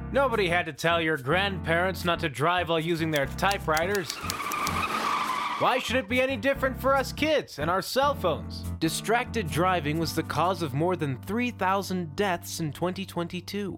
Nobody had to tell your grandparents not to drive while using their typewriters. Why should it be any different for us kids and our cell phones? Distracted driving was the cause of more than 3,000 deaths in 2022.